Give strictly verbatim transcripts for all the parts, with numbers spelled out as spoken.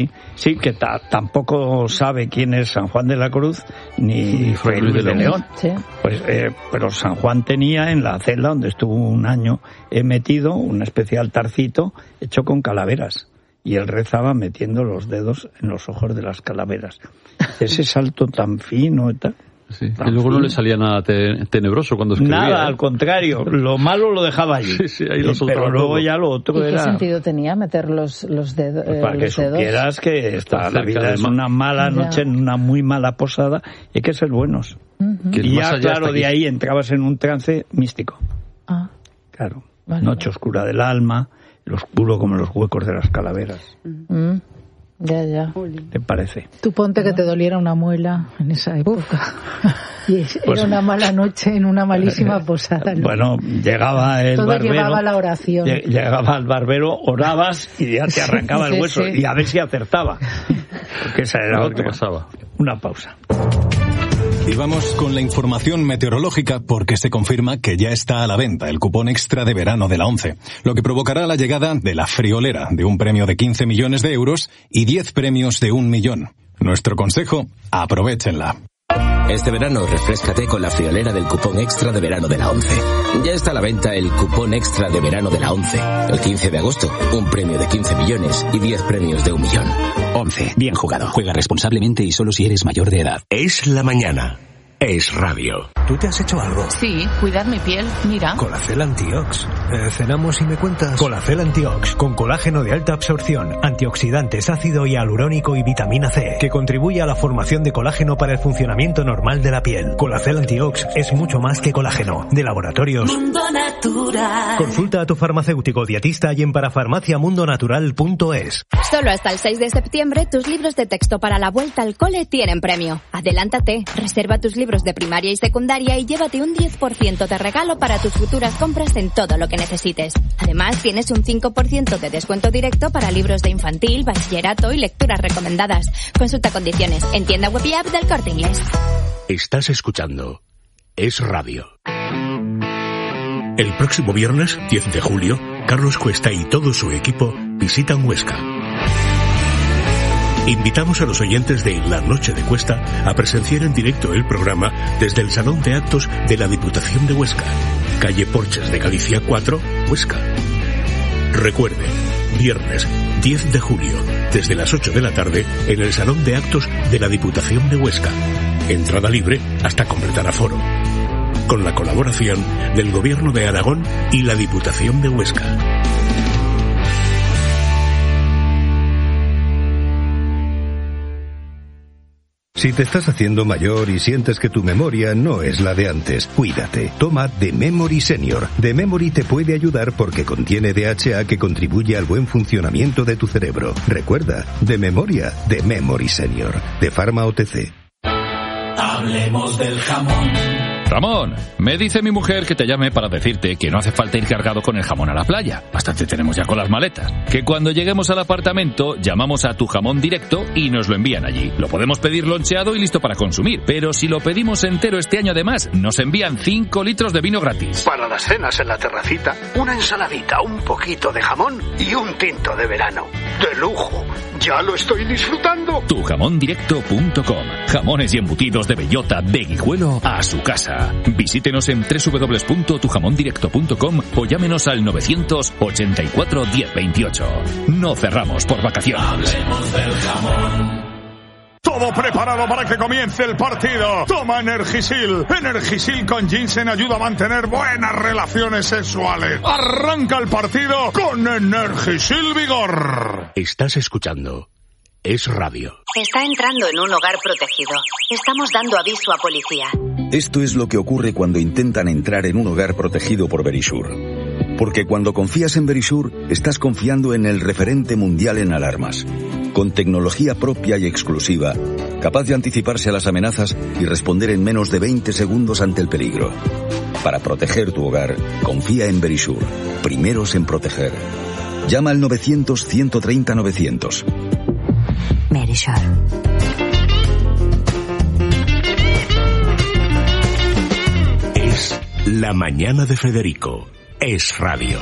Sí, que ta- tampoco sabe quién es San Juan de la Cruz ni Fray Luis de León. Sí. Pues, eh, pero San Juan tenía en la celda donde estuvo un año eh, metido un especial tarcito hecho con calaveras. Y él rezaba metiendo los dedos en los ojos de las calaveras. Ese salto tan fino y tal. Sí. Y luego fino. No le salía nada te- tenebroso cuando escribía. Nada, ¿eh? Al contrario. Lo malo lo dejaba allí. Sí, sí, ahí lo Pero luego todo. ya lo otro ¿Y qué era... sentido tenía meter los, los, dedo, Pues eh, para que los dedos? supieras que está, la vida es ma- una mala Ya. noche en una muy mala posada y hay que ser buenos. Uh-huh. Que el Y más ya, allá claro, está de aquí. ahí entrabas en un trance místico. Ah, Claro. Vale, Noche vale. oscura del alma, el oscuro como los huecos de las calaveras. mm, ya, ya. ¿Te parece? Tú ponte que te doliera una muela en esa época. Y es- Pues- era una mala noche en una malísima posada, ¿no? Bueno, llegaba el Todo barbero. llevaba la oración. lle- Llegaba el barbero, orabas y ya te arrancaba Sí, el hueso. sí. Y a ver si acertaba. Porque esa era A ver qué otra. pasaba. Una pausa. Y vamos con la información meteorológica porque se confirma que ya está a la venta el cupón extra de verano de la ONCE, lo que provocará la llegada de la friolera de un premio de quince millones de euros y diez premios de un millón. Nuestro consejo, aprovéchenla. Este verano refréscate con la friolera del cupón extra de verano de la ONCE. Ya está a la venta el cupón extra de verano de la ONCE. El quince de agosto, un premio de quince millones y diez premios de un millón. ONCE. Bien jugado. Juega responsablemente y solo si eres mayor de edad. Es la mañana. Es radio. ¿Tú te has hecho algo? Sí, cuidar mi piel, mira. Colacel Antiox. Eh, cenamos y me cuentas. Colacel Antiox, con colágeno de alta absorción, antioxidantes, ácido hialurónico y vitamina C, que contribuye a la formación de colágeno para el funcionamiento normal de la piel. Colacel Antiox es mucho más que colágeno. De laboratorios Mundo Natural. Consulta a tu farmacéutico dietista y en parafarmaciamundonatural punto es. Solo hasta el seis de septiembre tus libros de texto para la vuelta al cole tienen premio. Adelántate, reserva tus libros de primaria y secundaria y llévate un diez por ciento de regalo para tus futuras compras en todo lo que necesites. Además, tienes un cinco por ciento de descuento directo para libros de infantil, bachillerato y lecturas recomendadas. Consulta condiciones en tienda web y app del Corte Inglés. Estás escuchando Es Radio. El próximo viernes, diez de julio, Carlos Cuesta y todo su equipo visitan Huesca. Invitamos a los oyentes de La Noche de Cuesta a presenciar en directo el programa desde el Salón de Actos de la Diputación de Huesca, calle Porches de Galicia cuatro, Huesca. Recuerde, viernes diez de julio, desde las ocho de la tarde, en el Salón de Actos de la Diputación de Huesca. Entrada libre hasta completar aforo. Con la colaboración del Gobierno de Aragón y la Diputación de Huesca. Si te estás haciendo mayor y sientes que tu memoria no es la de antes, cuídate. Toma The Memory Senior. The Memory te puede ayudar porque contiene D H A que contribuye al buen funcionamiento de tu cerebro. Recuerda, de memoria, The Memory Senior. De Pharma O T C. Hablemos del jamón. Ramón, me dice mi mujer que te llame para decirte que no hace falta ir cargado con el jamón a la playa. Bastante tenemos ya con las maletas. Que cuando lleguemos al apartamento, llamamos a Tu Jamón Directo y nos lo envían allí. Lo podemos pedir loncheado y listo para consumir. Pero si lo pedimos entero este año además, nos envían cinco litros de vino gratis. Para las cenas en la terracita, una ensaladita, un poquito de jamón y un tinto de verano. ¡De lujo! ¡Ya lo estoy disfrutando! tu jamón directo punto com. Jamones y embutidos de bellota de Guijuelo a su casa. Visítenos en doble u doble u doble u punto tu jamón directo punto com o llámenos al novecientos ochenta y cuatro diez veintiocho. No cerramos por vacaciones. Hablemos del jamón. Todo preparado para que comience el partido. Toma Energisil. Energisil con ginseng ayuda a mantener buenas relaciones sexuales. Arranca el partido con Energisil Vigor. Estás escuchando Es Radio. Está entrando en un hogar protegido. Estamos dando aviso a policía. Esto es lo que ocurre cuando intentan entrar en un hogar protegido por Verisur. Porque cuando confías en Verisur, estás confiando en el referente mundial en alarmas. Con tecnología propia y exclusiva, capaz de anticiparse a las amenazas y responder en menos de veinte segundos ante el peligro. Para proteger tu hogar, confía en Verisur. Primeros en proteger. Llama al novecientos ciento treinta novecientos. Verisur. Es La Mañana de Federico. Es Radio.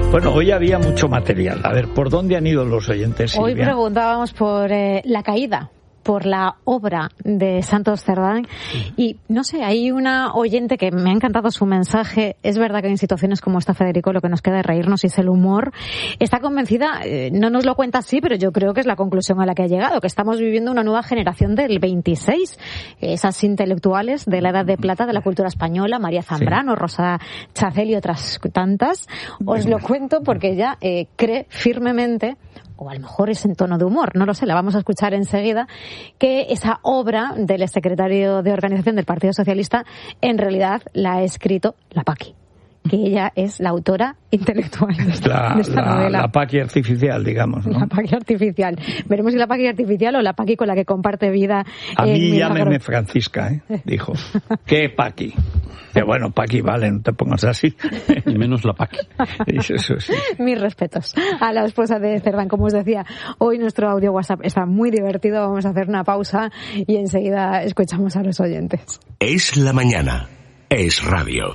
Bueno, hoy había mucho material. A ver, ¿por dónde han ido los oyentes, Silvia? Hoy preguntábamos por eh, la caída, por la obra de Santos Cerdán. Y no sé, hay una oyente que me ha encantado su mensaje. Es verdad que en situaciones como esta, Federico, lo que nos queda es reírnos y es el humor. Está convencida, eh, no nos lo cuenta así, pero yo creo que es la conclusión a la que ha llegado, que estamos viviendo una nueva generación del veintiséis. Esas intelectuales de la edad de plata de la cultura española, María Zambrano, sí. Rosa Chacel y otras tantas. Os lo cuento porque ella eh, cree firmemente, o a lo mejor es en tono de humor, no lo sé, la vamos a escuchar enseguida, que esa obra del secretario de organización del Partido Socialista en realidad la ha escrito la Paqui, que ella es la autora intelectual de esta, la, de esta la, novela. La Paqui artificial, digamos, ¿no? La Paqui artificial. Veremos si la Paqui artificial o la Paqui con la que comparte vida. A mí Milagro. llámeme Francisca, ¿eh? Dijo. ¿Qué Paqui? Que bueno, Paqui, vale, no te pongas así. Y menos la Paqui. Eso, eso, sí. Mis respetos a la esposa de Cerdán. Como os decía, hoy nuestro audio WhatsApp está muy divertido. Vamos a hacer una pausa y enseguida escuchamos a los oyentes. Es la mañana. Es radio.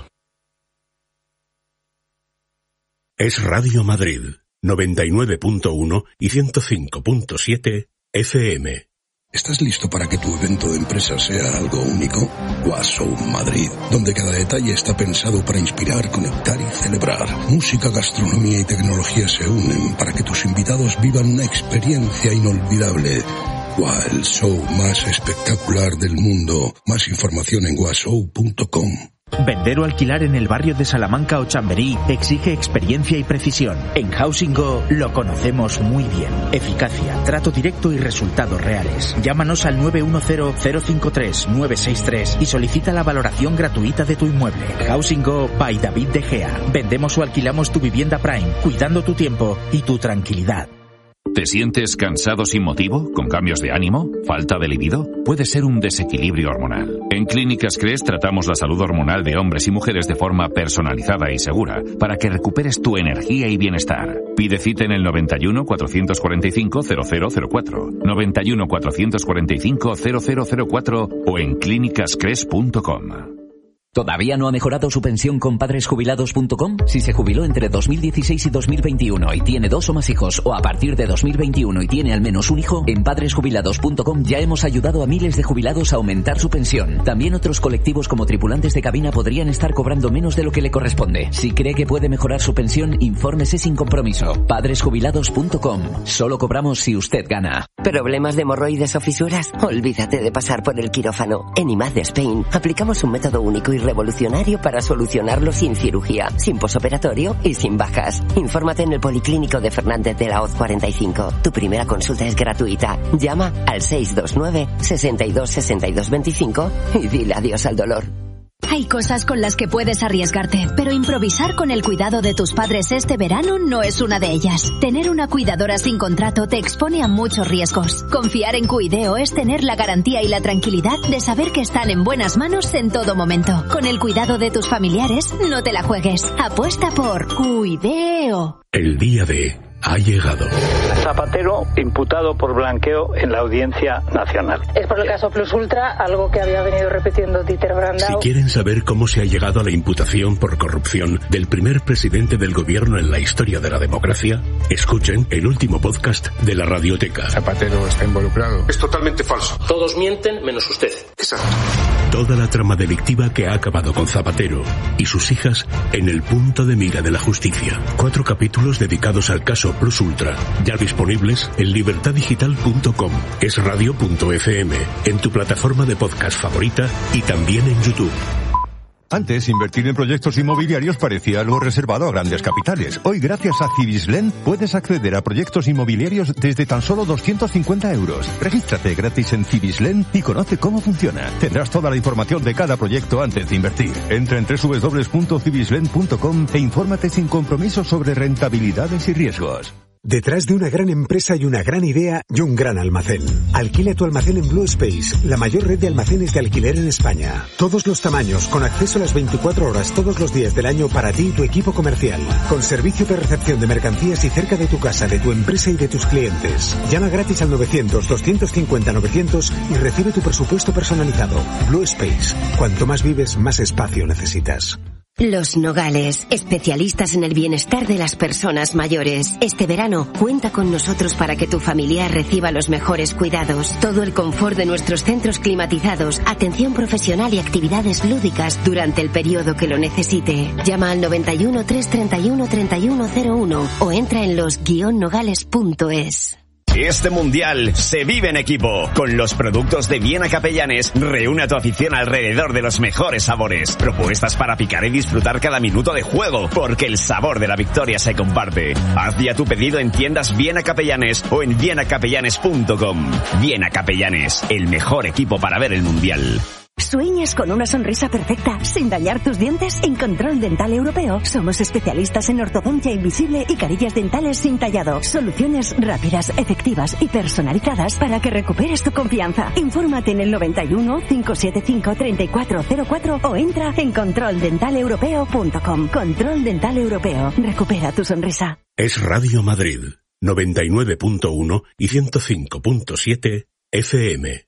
Es Radio Madrid, noventa y nueve punto uno y ciento cinco punto siete F M. ¿Estás listo para que tu evento de empresa sea algo único? Washow Madrid, donde cada detalle está pensado para inspirar, conectar y celebrar. Música, gastronomía y tecnología se unen para que tus invitados vivan una experiencia inolvidable. ¡Wow! El show más espectacular del mundo. Más información en washow punto com. Vender o alquilar en el barrio de Salamanca o Chamberí exige experiencia y precisión. En Housing Go lo conocemos muy bien. Eficacia, trato directo y resultados reales. Llámanos al nueve uno cero, cero cinco tres, nueve seis tres y solicita la valoración gratuita de tu inmueble. Housing Go by David De Gea. Vendemos o alquilamos tu vivienda Prime, cuidando tu tiempo y tu tranquilidad. ¿Te sientes cansado sin motivo? ¿Con cambios de ánimo? ¿Falta de libido? Puede ser un desequilibrio hormonal. En Clínicas Cres tratamos la salud hormonal de hombres y mujeres de forma personalizada y segura para que recuperes tu energía y bienestar. Pide cita en el noventa y uno, cuatrocientos cuarenta y cinco, cero cero cero cuatro, noventa y uno, cuatrocientos cuarenta y cinco, cero cero cero cuatro o en clínicas cres punto com. ¿Todavía no ha mejorado su pensión con padres jubilados punto com? Si se jubiló entre dos mil dieciséis y dos mil veintiuno y tiene dos o más hijos, o a partir de dos mil veintiuno y tiene al menos un hijo, en padres jubilados punto com ya hemos ayudado a miles de jubilados a aumentar su pensión. También otros colectivos como tripulantes de cabina podrían estar cobrando menos de lo que le corresponde. Si cree que puede mejorar su pensión, infórmese sin compromiso. padres jubilados punto com. Solo cobramos si usted gana. ¿Problemas de hemorroides o fisuras? Olvídate de pasar por el quirófano. En I M A D Spain aplicamos un método único y revolucionario para solucionarlo sin cirugía, sin posoperatorio y sin bajas. Infórmate en el Policlínico de Fernández de la Hoz cuarenta y cinco. Tu primera consulta es gratuita. Llama al seis dos nueve, sesenta y dos, sesenta y dos veinticinco y dile adiós al dolor. Hay cosas con las que puedes arriesgarte, pero improvisar con el cuidado de tus padres este verano no es una de ellas. Tener una cuidadora sin contrato te expone a muchos riesgos. Confiar en Cuideo es tener la garantía y la tranquilidad de saber que están en buenas manos en todo momento. Con el cuidado de tus familiares, no te la juegues. Apuesta por Cuideo. El día de ha llegado. Zapatero imputado por blanqueo en la Audiencia Nacional. Es por el caso Plus Ultra, algo que había venido repitiendo Dieter Brandau. Si quieren saber cómo se ha llegado a la imputación por corrupción del primer presidente del gobierno en la historia de la democracia, escuchen el último podcast de la Radioteca. Zapatero está involucrado. Es totalmente falso. Todos mienten menos usted. Exacto. Toda la trama delictiva que ha acabado con Zapatero y sus hijas en el punto de mira de la justicia. Cuatro capítulos dedicados al caso Plus Ultra, ya disponibles en libertad digital punto com, es radio punto efe eme, en tu plataforma de podcast favorita y también en YouTube. Antes, invertir en proyectos inmobiliarios parecía algo reservado a grandes capitales. Hoy, gracias a Cibislen, puedes acceder a proyectos inmobiliarios desde tan solo doscientos cincuenta euros. Regístrate gratis en Cibislen y conoce cómo funciona. Tendrás toda la información de cada proyecto antes de invertir. Entra en doble u doble u doble u punto cibislen punto com e infórmate sin compromiso sobre rentabilidades y riesgos. Detrás de una gran empresa hay una gran idea y un gran almacén. Alquila tu almacén en Blue Space, la mayor red de almacenes de alquiler en España. Todos los tamaños, con acceso a las veinticuatro horas todos los días del año para ti y tu equipo comercial. Con servicio de recepción de mercancías y cerca de tu casa, de tu empresa y de tus clientes. Llama gratis al novecientos, doscientos cincuenta, novecientos y recibe tu presupuesto personalizado. Blue Space. Cuanto más vives, más espacio necesitas. Los Nogales, especialistas en el bienestar de las personas mayores. Este verano, cuenta con nosotros para que tu familiar reciba los mejores cuidados. Todo el confort de nuestros centros climatizados, atención profesional y actividades lúdicas durante el periodo que lo necesite. Llama al noventa y uno, trescientos treinta y uno, treinta y uno cero uno o entra en los guion nogales punto es. Este mundial se vive en equipo. Con los productos de Viena Capellanes, reúne a tu afición alrededor de los mejores sabores. Propuestas para picar y disfrutar cada minuto de juego, porque el sabor de la victoria se comparte. Haz ya tu pedido en tiendas Viena Capellanes o en viena capellanes punto com. Viena Capellanes, el mejor equipo para ver el mundial. ¿Sueñas con una sonrisa perfecta sin dañar tus dientes? En Control Dental Europeo somos especialistas en ortodoncia invisible y carillas dentales sin tallado. Soluciones rápidas, efectivas y personalizadas para que recuperes tu confianza. Infórmate en el noventa y uno, cinco siete cinco, treinta y cuatro cero cuatro o entra en control dental europeo punto com. Control Dental Europeo. Recupera tu sonrisa. Es Radio Madrid, noventa y nueve punto uno y ciento cinco punto siete F M.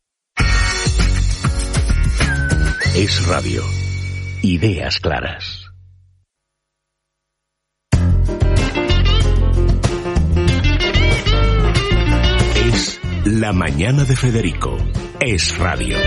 Es radio. Ideas claras. Es La Mañana de Federico. Es radio.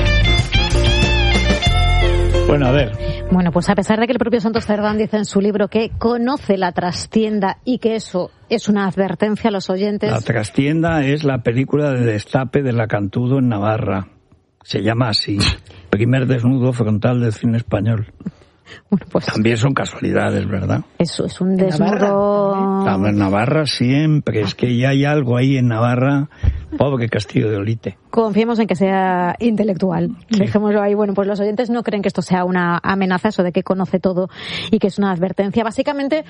Bueno, a ver. Bueno, pues a pesar de que el propio Santos Cerdán dice en su libro que conoce la trastienda y que eso es una advertencia a los oyentes. La trastienda es la película de destape de Lacantudo en Navarra. Se llama así. Primer desnudo frontal del cine español. Bueno, pues también son casualidades, ¿verdad? Eso es un desnudo. Navarra, en Navarra siempre, es que ya hay algo ahí en Navarra. Pobre Castillo de Olite. Confiemos en que sea intelectual. Sí. Dejémoslo ahí. Bueno, pues los oyentes no creen que esto sea una amenaza, eso de que conoce todo y que es una advertencia. Básicamente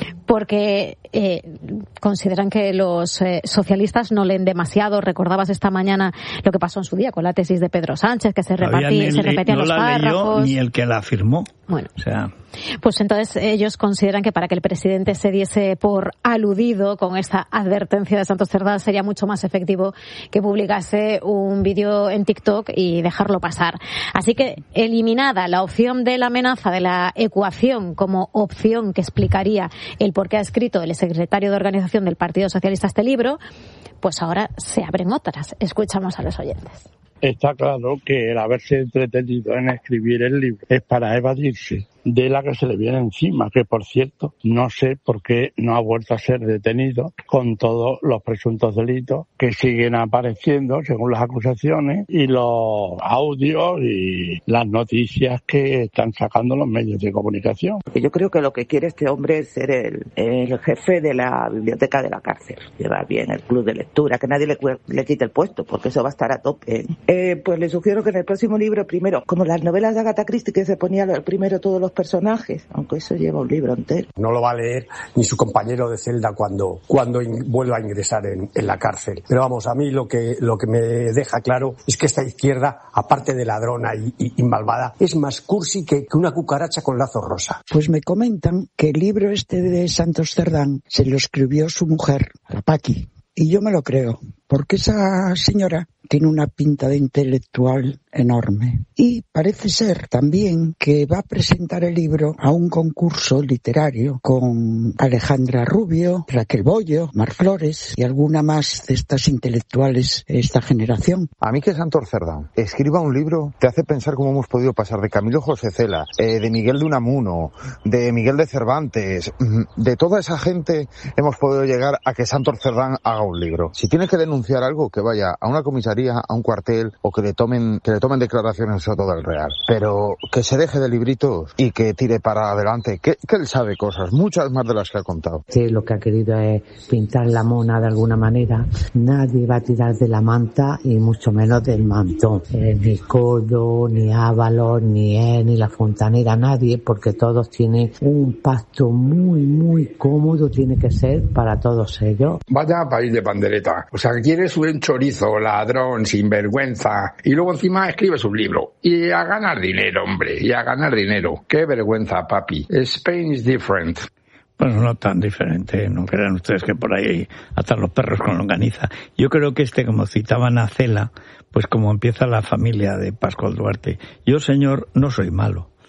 porque eh, consideran que los eh, socialistas no leen demasiado. Recordabas esta mañana lo que pasó en su día con la tesis de Pedro Sánchez, que se, repartía, se repetían no los la párrafos. Leyó ni el que la firmó. Bueno. O sea... Pues entonces ellos consideran que para que el presidente se diese por aludido con esta advertencia de Santos Cerdán sería mucho más efectivo que publicase un vídeo en TikTok y dejarlo pasar. Así que eliminada la opción de la amenaza de la ecuación como opción que explicaría el por qué ha escrito el secretario de organización del Partido Socialista este libro, pues ahora se abren otras. Escuchamos a los oyentes. Está claro que el haberse entretenido en escribir el libro es para evadirse de la que se le viene encima, que por cierto, no sé por qué no ha vuelto a ser detenido con todos los presuntos delitos que siguen apareciendo según las acusaciones y los audios y las noticias que están sacando los medios de comunicación. Yo creo que lo que quiere este hombre es ser el, el jefe de la biblioteca de la cárcel, llevar bien el club de lectura, que nadie le, le quite el puesto, porque eso va a estar a tope. Eh, pues le sugiero que en el próximo libro, primero, como las novelas de Agatha Christie, que se ponía primero todos los personajes, aunque eso lleva un libro entero. No lo va a leer ni su compañero de celda cuando cuando in, vuelva a ingresar en, en la cárcel. Pero vamos, a mí lo que lo que me deja claro es que esta izquierda, aparte de ladrona y, y, y malvada, es más cursi que, que una cucaracha con lazo rosa. Pues me comentan que el libro este de Santos Cerdán se lo escribió su mujer, la Paqui, y yo me lo creo, porque esa señora tiene una pinta de intelectual enorme. Y parece ser también que va a presentar el libro a un concurso literario con Alejandra Rubio, Raquel Bollo, Mar Flores y alguna más de estas intelectuales de esta generación. A mí que Santos Cerdán escriba un libro te hace pensar cómo hemos podido pasar de Camilo José Cela, eh, de Miguel de Unamuno, de Miguel de Cervantes, de toda esa gente hemos podido llegar a que Santos Cerdán haga un libro. Si tiene que denunciar algo, que vaya a una comisaría, a un cuartel o que le tomen que le tomen declaraciones a Soto del Real, pero que se deje de libritos y que tire para adelante, que, que él sabe cosas, muchas más de las que ha contado. Si lo que ha querido es pintar la mona de alguna manera, nadie va a tirar de la manta y mucho menos del mantón, eh, ni Codo, ni Ábalos, ni él, ni la Fontanera, nadie, porque todos tienen un pacto muy muy cómodo, tiene que ser para todos ellos. Vaya país de pandereta, o sea, que quieres un chorizo, ladrón, sinvergüenza, y luego encima escribes un libro. Y a ganar dinero, hombre, y a ganar dinero. Qué vergüenza, papi. Spain is different. Bueno, no tan diferente, no crean ustedes que por ahí hasta los perros con longaniza. Yo creo que este, como citaban a Cela, pues como empieza la familia de Pascual Duarte. Yo, señor, no soy malo.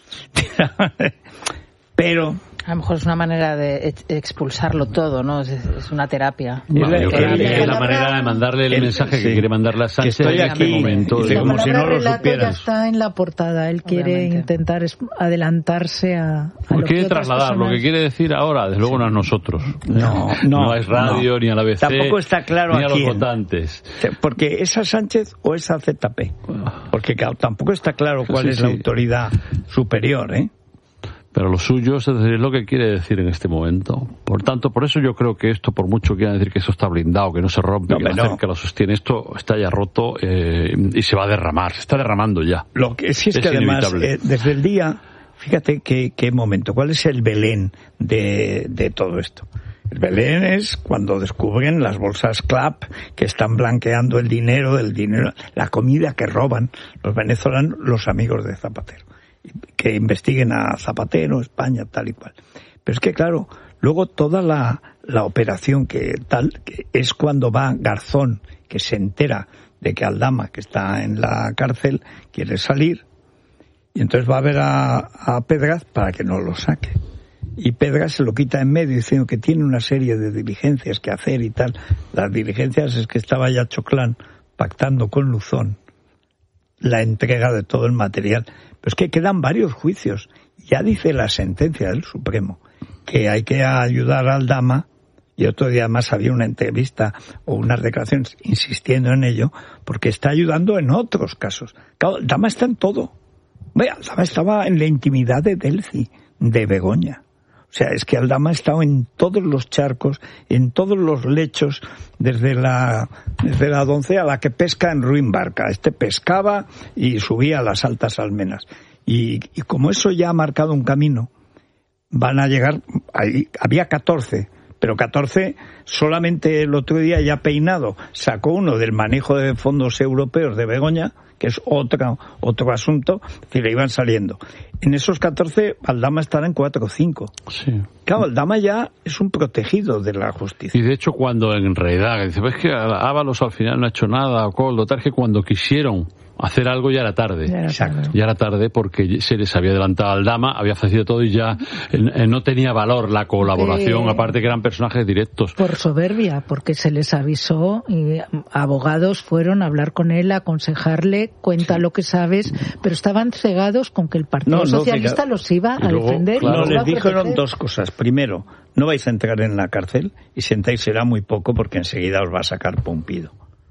Pero a lo mejor es una manera de expulsarlo todo, ¿no? Es, es una terapia. Bueno, yo creo que es la manera de mandarle el, el mensaje sí. que quiere mandarle a Sánchez estoy en aquí, este momento. Y la como si no lo relato supieras. Ya está en la portada. Él quiere Obviamente. intentar adelantarse a, a lo lo quiere que trasladar, personas... lo que quiere decir ahora, desde luego sí. no es nosotros. No, no. No es radio, no. ni a la B C, tampoco está claro ni a aquí, los votantes. Porque es a Sánchez o es a Z P. Porque claro, tampoco está claro cuál sí, es sí. la autoridad superior, ¿eh? Pero lo suyo es decir lo que quiere decir en este momento. Por tanto, por eso yo creo que esto, por mucho que quiera decir que esto está blindado, que no se rompe, no, que la cerca lo sostiene, esto está ya roto eh, y se va a derramar, se está derramando ya. Lo que sí es, es que además, eh, desde el día, fíjate qué, qué momento, ¿cuál es el Belén de, de todo esto? El Belén es cuando descubren las bolsas Clap que están blanqueando el dinero, el dinero, la comida que roban los venezolanos, los amigos de Zapatero. Que investiguen a Zapatero, España, tal y cual. Pero es que, claro, luego toda la, la operación que tal, que es cuando va Garzón, que se entera de que Aldama, que está en la cárcel, quiere salir, y entonces va a ver a, a Pedraz para que no lo saque. Y Pedraz se lo quita en medio diciendo que tiene una serie de diligencias que hacer y tal. Las diligencias es que estaba ya Choclán pactando con Luzón la entrega de todo el material. Pero es que quedan varios juicios. Ya dice la sentencia del Supremo que hay que ayudar a Aldama, y otro día más había una entrevista o unas declaraciones insistiendo en ello, porque está ayudando en otros casos. Claro, Aldama está en todo. Vaya, Aldama estaba en la intimidad de Delci, de Begoña. O sea, es que Aldama ha estado en todos los charcos, en todos los lechos, desde la desde la doncella a la que pesca en Ruinbarca. Este pescaba y subía a las altas almenas. Y, y como eso ya ha marcado un camino, van a llegar, ahí, había catorce, pero catorce solamente el otro día ya peinado sacó uno del manejo de fondos europeos de Begoña, que es otro, otro asunto, es decir, le iban saliendo. En esos catorce, Aldama estará en cuatro o cinco. Sí. Claro, Aldama ya es un protegido de la justicia. Y de hecho, cuando en realidad, dice, ves que Ábalos al final no ha hecho nada, o Coldo, tal, que cuando quisieron hacer algo ya era tarde. Ya era tarde. Ya era tarde porque se les había adelantado al Aldama, había ofrecido todo y ya eh, no tenía valor la colaboración, eh, aparte que eran personajes directos. Por soberbia, porque se les avisó y abogados fueron a hablar con él, a aconsejarle, cuenta sí. lo que sabes, pero estaban cegados con que el Partido no, Socialista no, los iba a luego, defender. Claro, y les dijeron dos cosas. Primero, no vais a entrar en la cárcel y si entráis será muy poco porque enseguida os va a sacar Pompido.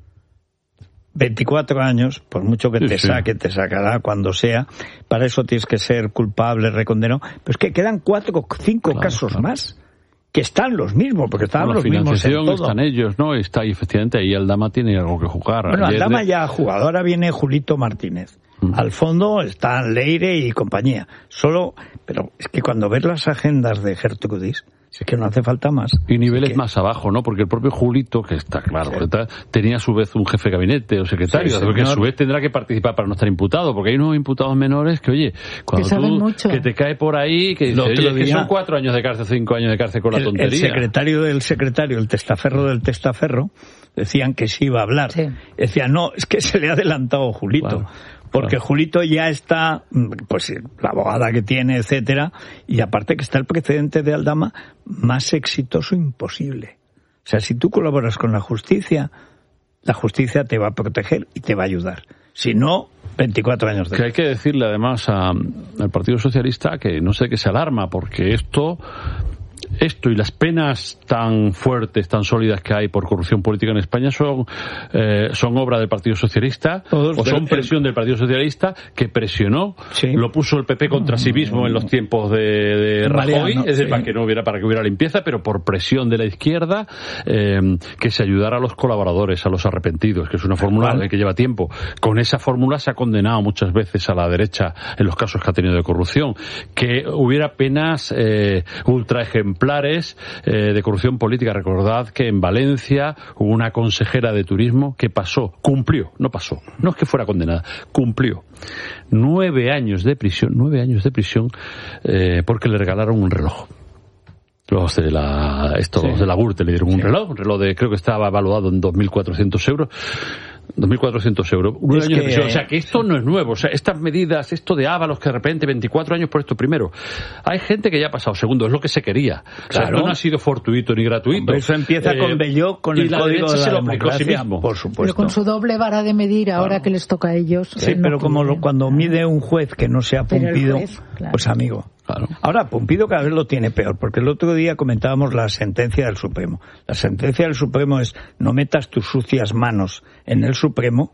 veinticuatro años, por mucho que sí, te saque, sí. te sacará cuando sea. Para eso tienes que ser culpable, recondenado. Pero es que quedan cuatro o cinco claro, casos claro. más que están los mismos, porque estaban bueno, los mismos en todo. Están ellos, ¿no? Está ahí, efectivamente, ahí Aldama tiene algo que jugar. Bueno, Ayer Aldama de... ya ha jugado, ahora viene Julito Martínez. Uh-huh. Al fondo están Leire y compañía. Solo, pero es que cuando ves las agendas de Gertrudis, es que no hace falta más. Y niveles que... más abajo, ¿no? Porque el propio Julito, que está claro, sí. está, tenía a su vez un jefe de gabinete o secretario, sí, que a su vez tendrá que participar para no estar imputado, porque hay unos imputados menores que, oye, cuando que tú, mucho. que te cae por ahí, que dice, oye, día, que son cuatro años de cárcel, cinco años de cárcel con el, la tontería. El secretario del secretario, el testaferro del testaferro, decían que sí iba a hablar. Sí. Decían, no, es que se le ha adelantado Julito. Claro. Porque claro. Julito ya está, pues la abogada que tiene, etcétera, y aparte que está el precedente de Aldama, más exitoso imposible. O sea, si tú colaboras con la justicia, la justicia te va a proteger y te va a ayudar. Si no, veinticuatro años después. Que hay que decirle además a, al Partido Socialista que no sé qué se alarma, porque esto... Esto y las penas tan fuertes, tan sólidas que hay por corrupción política en España son eh, son obra del Partido Socialista Todos o son presión del Partido Socialista que presionó, sí. lo puso el P P contra sí mismo en los tiempos de, de Rajoy, es decir, sí. para que no hubiera para que hubiera limpieza, pero por presión de la izquierda eh, que se ayudara a los colaboradores, a los arrepentidos, que es una fórmula ¿Cuál? que lleva tiempo. Con esa fórmula se ha condenado muchas veces a la derecha en los casos que ha tenido de corrupción. Que hubiera penas eh, ultra ejemplares Eh, de corrupción política. Recordad que en Valencia hubo una consejera de turismo que pasó, cumplió, no pasó, no es que fuera condenada, cumplió nueve años de prisión, nueve años de prisión eh, porque le regalaron un reloj. Los de la, estos sí. de la Gürtel le dieron sí. un reloj, un reloj de, creo que estaba evaluado en dos mil cuatrocientos euros. dos mil cuatrocientos euros. Un Es año que, de prisión. O sea, que esto no es nuevo. O sea, estas medidas, esto de Ábalos, que de repente veinticuatro años por esto primero. Hay gente que ya ha pasado segundo, es lo que se quería. O sea, Claro. no ha sido fortuito ni gratuito. Hombre, eso empieza Eh, con Belloc, con y el la código derecha de la se lo aplicó a sí democracia, mismo. por Pero supuesto. con su doble vara de medir, ahora que les toca a ellos. Sí, eh, no pero como quieren. lo, cuando mide un juez que no sea Pero el Pumpido, juez, claro. pues amigo. Ahora, Pumpido cada vez lo tiene peor, porque el otro día comentábamos la sentencia del Supremo. La sentencia del Supremo es: no metas tus sucias manos en el Supremo,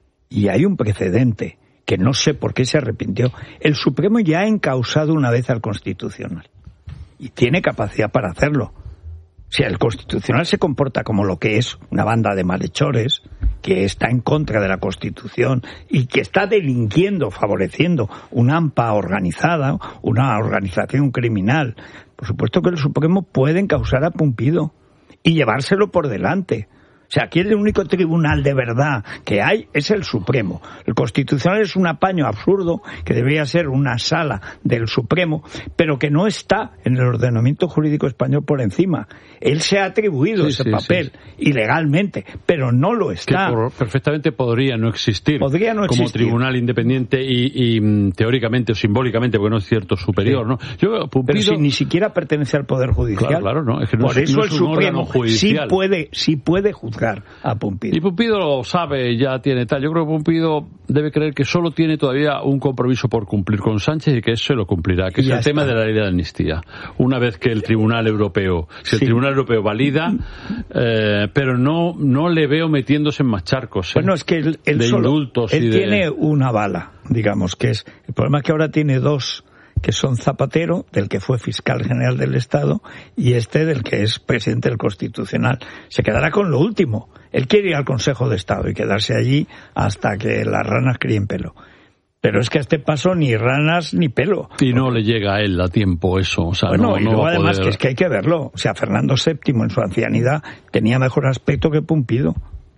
y hay un precedente que no sé por qué se arrepintió. El Supremo ya ha encausado una vez al Constitucional y tiene capacidad para hacerlo. O sea, el Constitucional se comporta como lo que es, una banda de malhechores que está en contra de la Constitución y que está delinquiendo, favoreciendo una AMPA organizada, una organización criminal. Por supuesto que el Supremo puede encausar a Pumpido y llevárselo por delante. O sea, aquí el único tribunal de verdad que hay es el Supremo. El Constitucional es un apaño absurdo que debería ser una sala del Supremo, pero que no está en el ordenamiento jurídico español por encima. Él se ha atribuido Sí, ese sí, papel ilegalmente, pero no lo Que está. por- perfectamente podría no existir. Podría no como existir. tribunal independiente y, y, mm, teóricamente o simbólicamente, porque no es cierto, superior, Sí. ¿no? Yo, Pumpido, Pero si ni siquiera pertenece al Poder Judicial. Claro, claro, no, es que no Por es- eso no el es un Supremo órgano judicial. sí puede, sí puede juzgar a Pumpido. Y Pumpido lo sabe, ya tiene tal. Yo creo que Pumpido debe creer que solo tiene todavía un compromiso por cumplir con Sánchez y que eso lo cumplirá, que Y es ya el tema está. de la ley de amnistía. Una vez que el Tribunal Europeo, si el Sí. Tribunal Europeo valida, eh, pero no no le veo metiéndose en más charcos. ¿eh? Bueno, es que él, él de solo, indultos él y de... tiene una bala, digamos, que es, el problema es que ahora tiene dos, que son Zapatero, del que fue fiscal general del Estado, y este del que es presidente del Constitucional. Se quedará con lo último. Él quiere ir al Consejo de Estado y quedarse allí hasta que las ranas críen pelo. Pero es que a este paso ni ranas ni pelo. Y no le llega a él a tiempo eso. O sea, Bueno, no, y no luego va a además poder- que es que hay que verlo. O sea, Fernando séptimo en su ancianidad tenía mejor aspecto que Pumpido.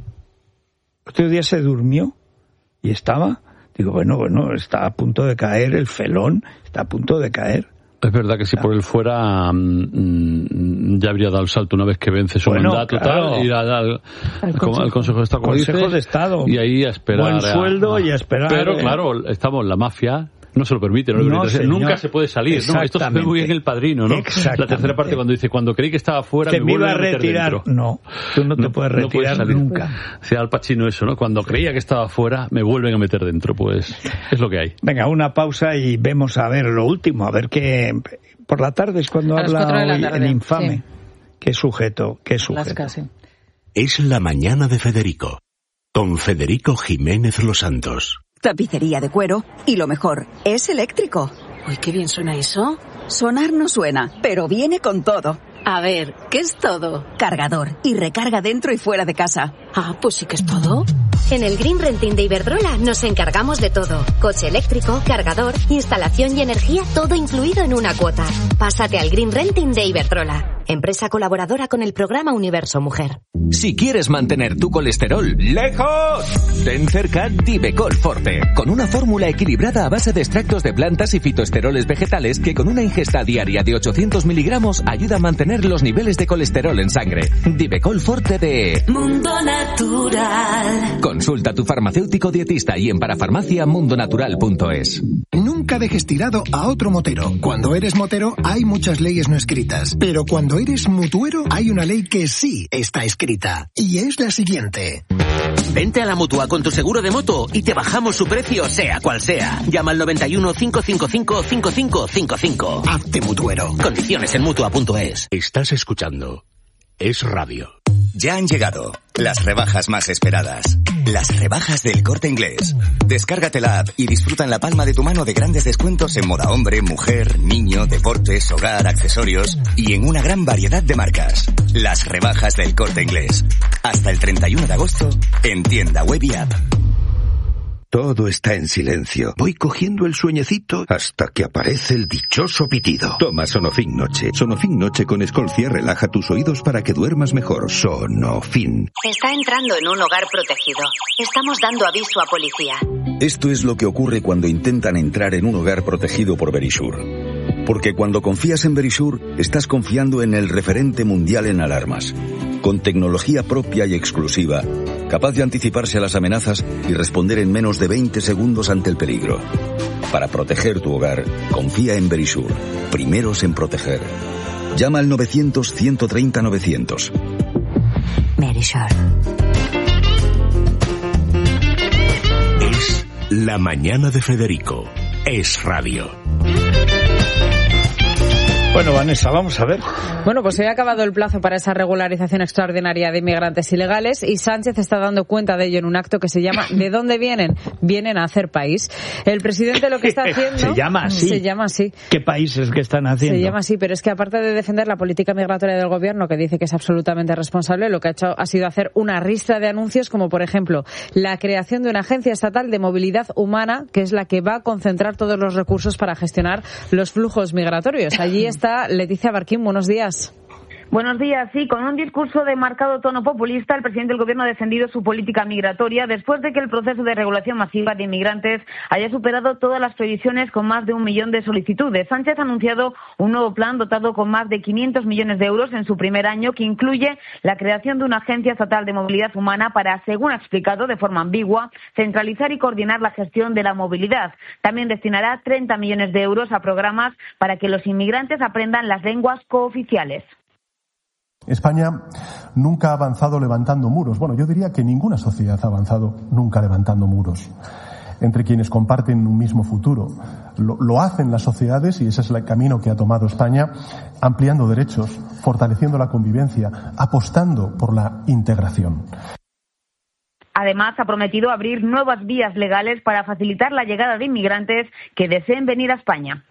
Otro día se durmió y estaba, digo, bueno, bueno, está a punto de caer el felón, está a punto de caer. Es verdad que si por él fuera, mm, ya habría dado el salto una vez que vence su Bueno, mandato, claro. tal, ir al, al- Al como Consejo. al Consejo de Estado, como Consejo dices, de Estado. y ahí a esperar. Buen sueldo y a esperar, Pero eh. claro, estamos en la mafia. No se lo permite, no, le No, permite. señor. Nunca se puede salir, ¿no? Esto se ve Exactamente. muy bien El Padrino, ¿no? La Exactamente. tercera parte cuando dice, cuando creí que estaba fuera, Que me me iba vuelven a a meter retirar. dentro. No, tú no te puedes retirar salir. nunca. Sea Al Pacino eso, ¿no? Cuando creía que estaba fuera, me vuelven a meter dentro, pues es lo que hay. Venga, una pausa y vemos a ver lo último, a ver qué... Por la tarde es cuando A las habla cuatro de la hoy tarde, el infame. sí. Qué sujeto, qué Las sujeto. casi. Es la mañana de Federico, con Federico Jiménez Los Santos. Tapicería de cuero y lo mejor, es eléctrico. Uy, qué bien suena eso. Sonar no suena, pero viene con todo. A ver, ¿qué es todo? Cargador y recarga dentro y fuera de casa. Ah, pues sí que es todo. En el Green Renting de Iberdrola nos encargamos de todo. Coche eléctrico, cargador, instalación y energía, todo incluido en una cuota. Pásate al Green Renting de Iberdrola, empresa colaboradora con el programa Universo Mujer. Si quieres mantener tu colesterol lejos, ten cerca Divecol Forte, con una fórmula equilibrada a base de extractos de plantas y fitoesteroles vegetales que con una ingesta diaria de ochocientos miligramos ayuda a mantener los niveles de colesterol en sangre. Divecol Forte de Mundo Natural. Consulta a tu farmacéutico dietista y en parafarmacia mundonatural punto es. Nunca dejes tirado a otro motero. Cuando eres motero hay muchas leyes no escritas, pero cuando eres mutuero hay una ley que sí está escrita, y es la siguiente. Vente a la Mutua con tu seguro de moto y te bajamos su precio sea cual sea. Llama al noventa y uno, cinco cinco cinco, cinco cinco cinco cinco. Hazte mutuero. Condiciones en mutua punto es. Estás escuchando Es Radio. Ya han llegado las rebajas más esperadas. Las rebajas del Corte Inglés. Descárgate la app y disfruta en la palma de tu mano de grandes descuentos en moda hombre, mujer, niño, deportes, hogar, accesorios y en una gran variedad de marcas. Las rebajas del Corte Inglés. Hasta el treinta y uno de agosto en tienda web y app. Todo está en silencio. Voy cogiendo el sueñecito hasta que aparece el dichoso pitido. Toma Sonofin Noche. Sonofin Noche con Escolcia relaja tus oídos para que duermas mejor. Sonofin. Está entrando en un hogar protegido. Estamos dando aviso a policía. Esto es lo que ocurre cuando intentan entrar en un hogar protegido por Verisure. Porque cuando confías en Verisure, estás confiando en el referente mundial en alarmas. Con tecnología propia y exclusiva, capaz de anticiparse a las amenazas y responder en menos de veinte segundos ante el peligro. Para proteger tu hogar, confía en Verisure. Primeros en proteger. Llama al novecientos, ciento treinta, novecientos. Verisure. Es La Mañana de Federico. Es radio. Bueno, Vanessa, vamos a ver. Bueno, pues hoy ha acabado el plazo para esa regularización extraordinaria de inmigrantes ilegales y Sánchez está dando cuenta de ello en un acto que se llama ¿De dónde vienen? Vienen a hacer país. El presidente lo que está haciendo... Se llama así. Se llama así. ¿Qué países que están haciendo? Se llama así, pero es que aparte de defender la política migratoria del gobierno, que dice que es absolutamente responsable, lo que ha hecho ha sido hacer una ristra de anuncios como, por ejemplo, la creación de una agencia estatal de movilidad humana, que es la que va a concentrar todos los recursos para gestionar los flujos migratorios. Allí está Leticia Barquín, buenos días. Buenos días. Sí, con un discurso de marcado tono populista, el presidente del Gobierno ha defendido su política migratoria después de que el proceso de regulación masiva de inmigrantes haya superado todas las previsiones con más de un millón de solicitudes. Sánchez ha anunciado un nuevo plan dotado con más de quinientos millones de euros en su primer año, que incluye la creación de una agencia estatal de movilidad humana para, según ha explicado de forma ambigua, centralizar y coordinar la gestión de la movilidad. También destinará treinta millones de euros a programas para que los inmigrantes aprendan las lenguas cooficiales. España nunca ha avanzado levantando muros. Bueno, yo diría que ninguna sociedad ha avanzado nunca levantando muros entre quienes comparten un mismo futuro. Lo, lo hacen las sociedades, y ese es el camino que ha tomado España, ampliando derechos, fortaleciendo la convivencia, apostando por la integración. Además, ha prometido abrir nuevas vías legales para facilitar la llegada de inmigrantes que deseen venir a España.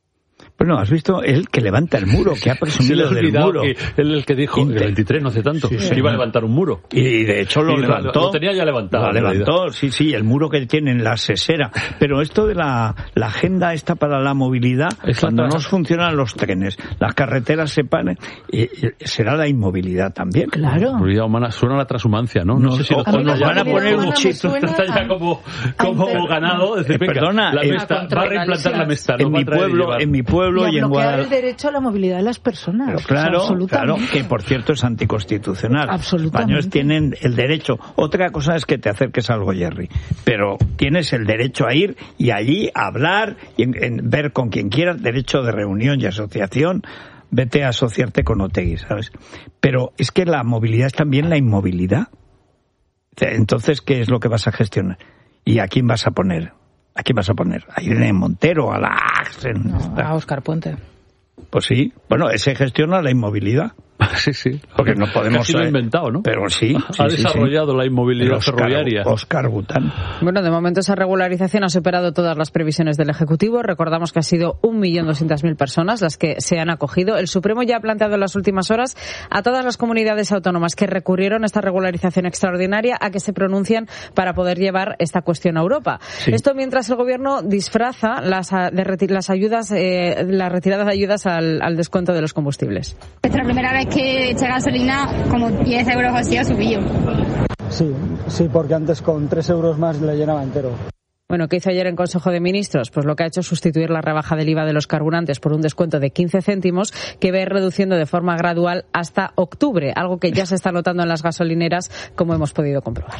Bueno, has visto él que levanta el muro, que ha presumido del muro. Que él el que dijo, en el veintitrés, no hace tanto, sí, sí, que iba a levantar un muro. Y de hecho lo y levantó. Lo tenía ya levantado. Lo levantó, sí, sí, el muro que tiene en la sesera. Pero esto de la, la agenda esta para la movilidad, es cuando no funcionan los trenes, las carreteras se paran, y, y será la inmovilidad también. Claro. La movilidad humana suena a la transhumancia, ¿no? No, no sé si o, nos, nos van a poner un chip. Está ya como, como ganado. Decir, venga, perdona, la mesta, va a reimplantar la mesta. En, mi pueblo, en mi pueblo y, y en Guadalajara. El derecho a la movilidad de las personas. Pero claro, o sea, claro, que por cierto es anticonstitucional. Los españoles tienen el derecho. Otra cosa es que te acerques al Goyerri, pero tienes el derecho a ir y allí a hablar y en, en ver con quien quieras, derecho de reunión y asociación. Vete a asociarte con Otegi, ¿sabes? Pero es que la movilidad es también la inmovilidad. Entonces, ¿qué es lo que vas a gestionar? ¿Y a quién vas a poner? ¿A quién vas a poner? ¿A Irene Montero? ¿A la Axen? No, a Óscar Puente. Pues sí, bueno, ese gestiona la inmovilidad. Sí, sí. Porque no podemos... Casi lo ha inventado, ¿no? Pero sí. Ha sí, desarrollado sí. la inmovilidad ferroviaria. Óscar Bután. Bueno, de momento esa regularización ha superado todas las previsiones del Ejecutivo. Recordamos que ha sido un millón doscientas mil personas las que se han acogido. El Supremo ya ha planteado en las últimas horas a todas las comunidades autónomas que recurrieron a esta regularización extraordinaria a que se pronuncien para poder llevar esta cuestión a Europa. Sí. Esto mientras el Gobierno disfraza las, de reti- las ayudas, eh, la retirada de ayudas al, al descuento de los combustibles. Esta es la primera vez que eché gasolina, como diez euros así ha subido. Sí, sí, porque antes con tres euros más le llenaba entero. Bueno, ¿qué hizo ayer en Consejo de Ministros? Pues lo que ha hecho es sustituir la rebaja del I V A de los carburantes por un descuento de quince céntimos que va a ir reduciendo de forma gradual hasta octubre, algo que ya se está notando en las gasolineras, como hemos podido comprobar.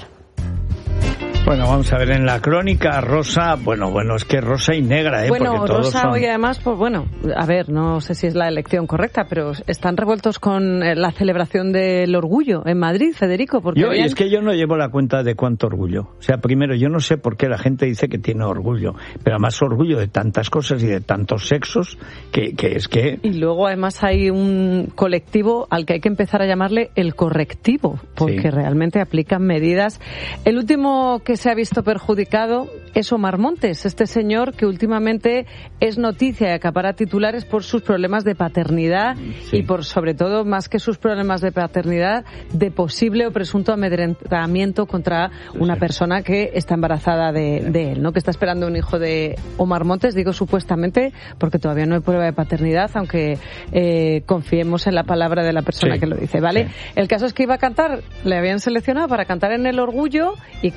Bueno, vamos a ver en la crónica, Rosa, bueno, bueno, es que rosa y negra, ¿eh? Bueno, porque todos Rosa son... hoy además, pues bueno, a ver, no sé si es la elección correcta, pero están revueltos con la celebración del orgullo en Madrid, Federico, porque... Yo, habían... y es que yo no llevo la cuenta de cuánto orgullo. O sea, primero, yo no sé por qué la gente dice que tiene orgullo, pero además orgullo de tantas cosas y de tantos sexos que, que es que... Y luego además hay un colectivo al que hay que empezar a llamarle el correctivo, porque sí. realmente aplican medidas. El último que se ha visto perjudicado es Omar Montes, este señor que últimamente es noticia y acapara titulares por sus problemas de paternidad sí. y por, sobre todo, más que sus problemas de paternidad, de posible o presunto amedrentamiento contra una sí. persona que está embarazada de, de él, ¿no? Que está esperando un hijo de Omar Montes, digo supuestamente, porque todavía no hay prueba de paternidad, aunque eh, confiemos en la palabra de la persona sí. que lo dice, ¿vale? Sí. El caso es que iba a cantar, le habían seleccionado para cantar en el Orgullo y claro, de repente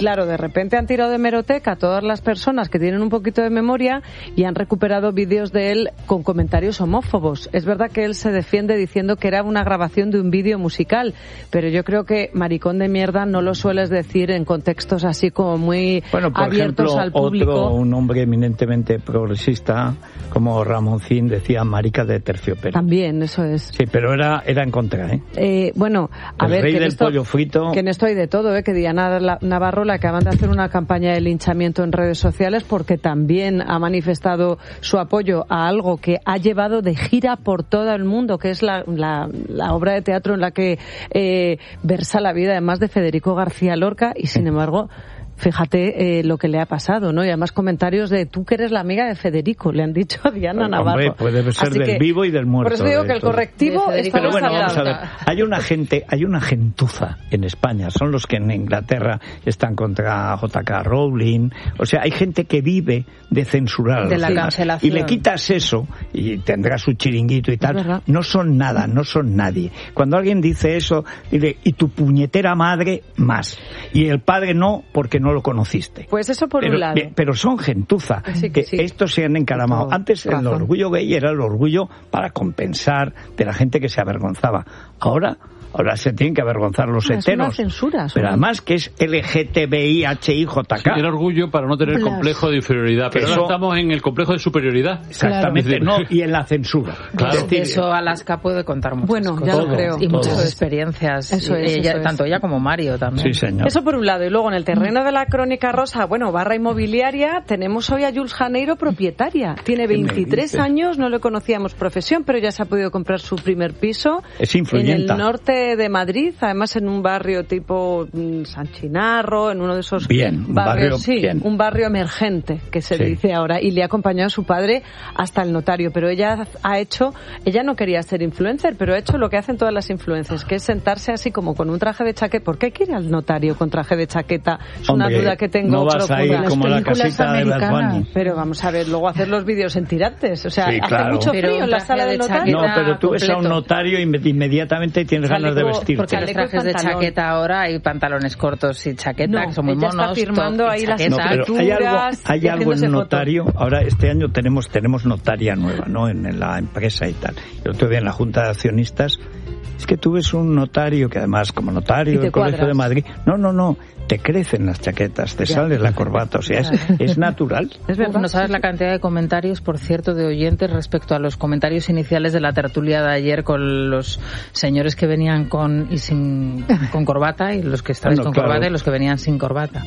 repente han tirado de hemeroteca a todas las personas que tienen un poquito de memoria y han recuperado vídeos de él con comentarios homófobos. Es verdad que él se defiende diciendo que era una grabación de un vídeo musical, pero yo creo que maricón de mierda no lo sueles decir en contextos así como muy bueno, por abiertos ejemplo, al público. Otro, un hombre eminentemente progresista como Ramoncín decía marica de terciopelo. También, eso es. Sí, pero era, era en contra, ¿eh? Eh, bueno, a el ver, rey que del esto, pollo frito. Que en esto hay de todo, ¿eh? Que Diana Navarro le acaban de hacer una campaña de linchamiento en redes sociales porque también ha manifestado su apoyo a algo que ha llevado de gira por todo el mundo, que es la, la, la obra de teatro en la que eh, versa la vida además de Federico García Lorca y sin embargo fíjate eh, lo que le ha pasado, ¿no? Y además comentarios de tú que eres la amiga de Federico, le han dicho a Diana Hombre, Navarro. Puede ser Así del que, vivo y del muerto. Por eso digo que el todo. correctivo está Pero bueno, vamos a ver. salado. Hay una gente, hay una gentuza en España, son los que en Inglaterra están contra J K Rowling. O sea, hay gente que vive de censurar a de los la demás. cancelación. Y le quitas eso y tendrá su chiringuito y tal. No son nada, no son nadie. Cuando alguien dice eso, dile, y tu puñetera madre más. Y el padre no, porque no lo conociste. Pues eso por pero, un lado. Pero son gentuza. Sí que sí. Estos se han encaramado. Todo Antes el razón. orgullo gay era el orgullo para compensar de la gente que se avergonzaba. Ahora... Ahora se tienen que avergonzar los No, es una heteros. censura, pero una- además que es L G T B I H I J K. Sí, el orgullo para no tener Las- complejo de inferioridad. Pero Eso- ahora estamos en el complejo de superioridad. Exactamente, Claro. no, y en la censura. Claro. Es decir, De eso Alaska puede contar muchas Bueno, cosas. ya lo Todo, creo. Y muchas todo. experiencias. Eso Y es, ella- eso es. Tanto ella como Mario también. Sí, señor. Eso por un lado. Y luego en el terreno de la crónica rosa, bueno, barra inmobiliaria, tenemos hoy a Jules Janeiro, propietaria. Tiene ¿Qué me veintitrés dices? años, no le conocíamos profesión, pero ya se ha podido comprar su primer piso. Es En influyenta. el norte de Madrid, además en un barrio tipo mm, San Chinarro, en uno de esos Bien, un barrios, barrio sí, bien. un barrio emergente, que se Sí. dice ahora, y le ha acompañado a su padre hasta el notario, pero ella ha hecho, ella no quería ser influencer, pero ha hecho lo que hacen todas las influencers, que es sentarse así como con un traje de chaqueta. ¿Por qué hay que ir al notario con traje de chaqueta? Es una Hombre, duda que tengo no vas a ir profunda. como a la Las películas casita de Bad americanas. Bunny. Pero vamos a ver, luego hacer los vídeos en tirantes, o sea, Sí, hace claro. mucho Pero frío un en la traje sala de del notario. No, pero tú ves a un completo. notario y inme- inmediatamente tienes ganas de Chaleco- vestirte. Porque los Chaleco y trajes de pantalón. chaqueta ahora hay pantalones cortos y chaqueta, No, que son muy ella está monos. firmando top y ahí las chaqueta. No, pero escrituras, hay algo, hay y algo haciéndose en fotos. notario. Ahora, este año tenemos tenemos notaria nueva, ¿no? En la empresa y tal. El otro día en la Junta de Accionistas, es que tú ves un notario que además, como Y notario te del Colegio cuadras. de Madrid, no, no, no, te crecen las chaquetas, te Ya. sale la corbata, o sea, es, es natural. Es verdad. No sabes la cantidad de comentarios, por cierto, de oyentes respecto a los comentarios iniciales de la tertulia de ayer con los señores que venían con y sin con corbata y los que estabais Bueno, con claro. corbata y los que venían sin corbata.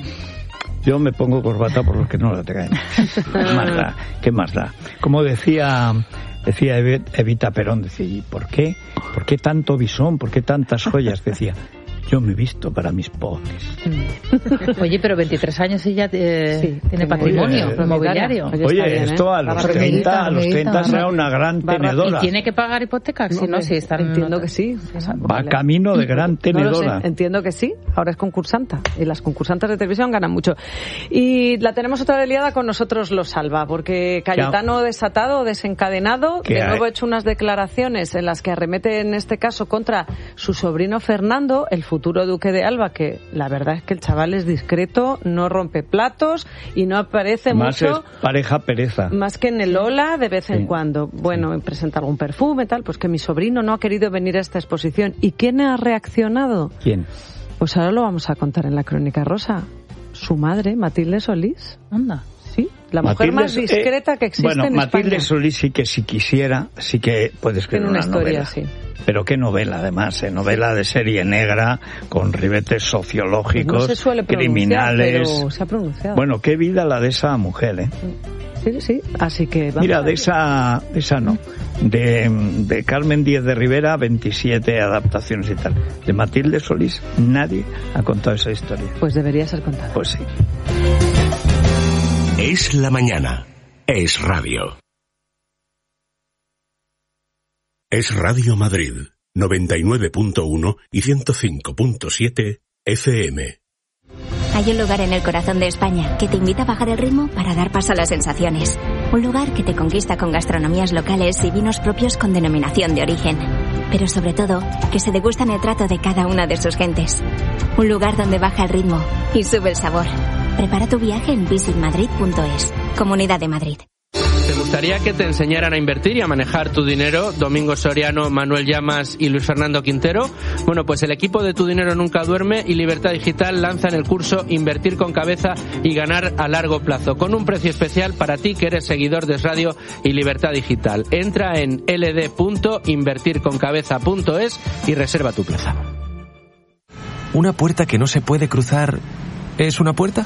Yo me pongo corbata por los que no la traen. ¿Qué más da? ¿Qué más da? Como decía decía Evi- Evita Perón, decía, ¿y por qué? ¿Por qué tanto bisón? ¿Por qué tantas joyas? Decía, yo me he visto para mis pobres. Oye, pero veintitrés años y ya eh, Sí, tiene tiene- patrimonio Oye, inmobiliario. Oye, Oye, está bien, ¿eh? esto a los Barra treinta, a los Barra- treinta será una gran Barra- tenedora. ¿Y tiene que pagar hipoteca? Si no, Hombre, si está en entiendo nota- que sí. Va camino de gran No lo sé, tenedora. entiendo que sí. Ahora es concursanta y las concursantes de televisión ganan mucho. Y la tenemos otra vez liada con nosotros los salva, porque Cayetano desatado, desencadenado, ¿Qué de hay? nuevo ha hecho unas declaraciones en las que arremete en este caso contra su sobrino Fernando, el futuro duque de Alba, que la verdad es que el chaval es discreto, no rompe platos y no aparece Más mucho. es pareja pereza. Más que en el Ola de vez en Sí. cuando. Bueno, presenta algún perfume, tal, pues que mi sobrino no ha querido venir a esta exposición. ¿Y quién ha reaccionado? ¿Quién? Pues ahora lo vamos a contar en la Crónica Rosa. Su madre, Matilde Solís. Anda. Sí, la mujer Matilde más So- discreta eh, que existe bueno, en Matilde España. Solís sí que si quisiera, sí que puede escribir Tiene una historia, novela. sí. Pero qué novela, además, ¿eh? Novela de serie negra, con ribetes sociológicos, Pues no se suele pronunciar, criminales. pero se ha pronunciado. Bueno, qué vida la de esa mujer, ¿eh? Sí, sí, así que vamos Mira, a de ver. esa, de esa no. De, de Carmen Díez de Rivera, veintisiete adaptaciones y tal. De Matilde Solís, nadie ha contado esa historia. Pues debería ser contada. Pues sí. Es la mañana. Es radio. Es Radio Madrid, noventa y nueve punto uno y ciento cinco punto siete F M. Hay un lugar en el corazón de España que te invita a bajar el ritmo para dar paso a las sensaciones. Un lugar que te conquista con gastronomías locales y vinos propios con denominación de origen. Pero sobre todo, que se degusta en el trato de cada una de sus gentes. Un lugar donde baja el ritmo y sube el sabor. Prepara tu viaje en visit madrid punto es. Comunidad de Madrid. ¿Te gustaría que te enseñaran a invertir y a manejar tu dinero? Domingo Soriano, Manuel Llamas y Luis Fernando Quintero. Bueno, pues el equipo de Tu Dinero Nunca Duerme y Libertad Digital lanzan el curso Invertir con Cabeza y Ganar a Largo Plazo, con un precio especial para ti que eres seguidor de Es Radio y Libertad Digital. Entra en l d punto invertir con cabeza punto es y reserva tu plaza. ¿Una puerta que no se puede cruzar es una puerta?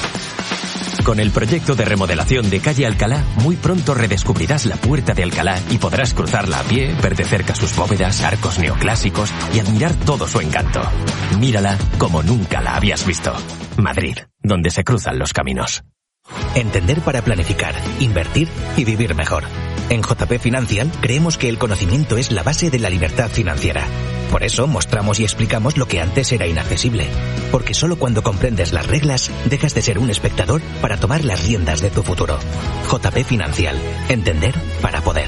Con el proyecto de remodelación de Calle Alcalá, muy pronto redescubrirás la Puerta de Alcalá y podrás cruzarla a pie, ver de cerca sus bóvedas, arcos neoclásicos y admirar todo su encanto. Mírala como nunca la habías visto. Madrid, donde se cruzan los caminos. Entender para planificar, invertir y vivir mejor. En J P Financial creemos que el conocimiento es la base de la libertad financiera. Por eso mostramos y explicamos lo que antes era inaccesible. Porque solo cuando comprendes las reglas, dejas de ser un espectador para tomar las riendas de tu futuro. J P Financial. Entender para poder.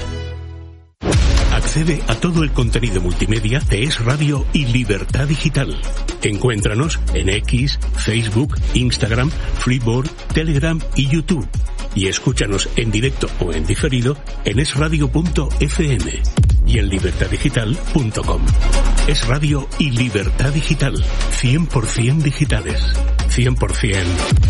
Accede a todo el contenido multimedia de Es Radio y Libertad Digital. Encuéntranos en X, Facebook, Instagram, Freeboard, Telegram y YouTube. Y escúchanos en directo o en diferido en es radio punto efe eme y en libertad digital punto com. Es Radio y Libertad Digital. cien por ciento digitales. cien por ciento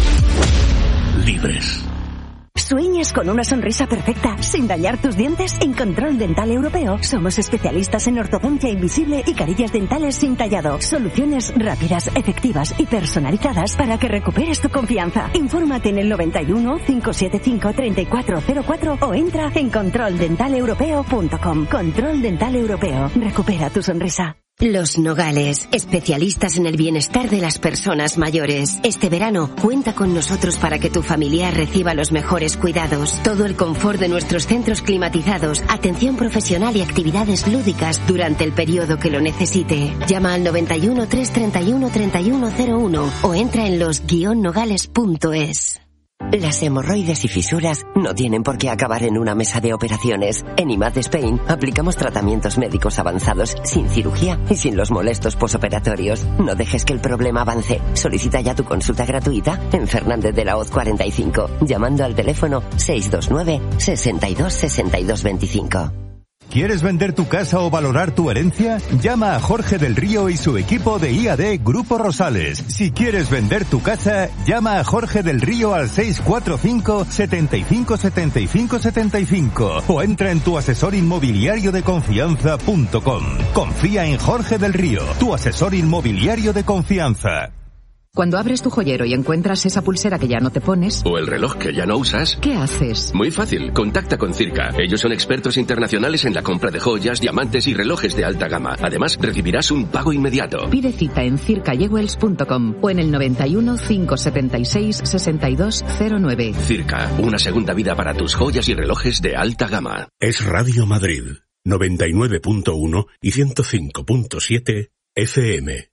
libres. ¿Sueñas con una sonrisa perfecta sin dañar tus dientes? En Control Dental Europeo somos especialistas en ortodoncia invisible y carillas dentales sin tallado. Soluciones rápidas, efectivas y personalizadas para que recuperes tu confianza. Infórmate en el noventa y uno, cinco siete cinco, treinta y cuatro cero cuatro o entra en control dental europeo punto com. Control Dental Europeo. Recupera tu sonrisa. Los Nogales, especialistas en el bienestar de las personas mayores. Este verano, cuenta con nosotros para que tu familiar reciba los mejores cuidados. Todo el confort de nuestros centros climatizados, atención profesional y actividades lúdicas durante el periodo que lo necesite. Llama al noventa y uno, trescientos treinta y uno, treinta y uno cero uno o entra en los guion nogales punto es. Las hemorroides y fisuras no tienen por qué acabar en una mesa de operaciones. En I M A D Spain aplicamos tratamientos médicos avanzados sin cirugía y sin los molestos posoperatorios. No dejes que el problema avance. Solicita ya tu consulta gratuita en Fernández de la Hoz cuarenta y cinco, llamando al teléfono seis dos nueve, sesenta y dos, sesenta y dos veinticinco. ¿Quieres vender tu casa o valorar tu herencia? Llama a Jorge del Río y su equipo de I A D Grupo Rosales. Si quieres vender tu casa, llama a Jorge del Río al seis cuatro cinco, setenta y cinco, setenta y cinco, setenta y cinco o entra en tu asesor inmobiliario de confianza punto com. Confía en Jorge del Río, tu asesor inmobiliario de confianza. Cuando abres tu joyero y encuentras esa pulsera que ya no te pones... o el reloj que ya no usas... ¿qué haces? Muy fácil, contacta con Circa. Ellos son expertos internacionales en la compra de joyas, diamantes y relojes de alta gama. Además, recibirás un pago inmediato. Pide cita en circa jewels punto com o en el noventa y uno, cinco setenta y seis, sesenta y dos cero nueve. Circa, una segunda vida para tus joyas y relojes de alta gama. Es Radio Madrid, noventa y nueve punto uno y ciento cinco punto siete efe eme.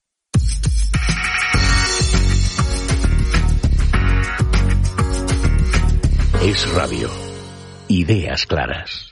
Es Radio. Ideas claras.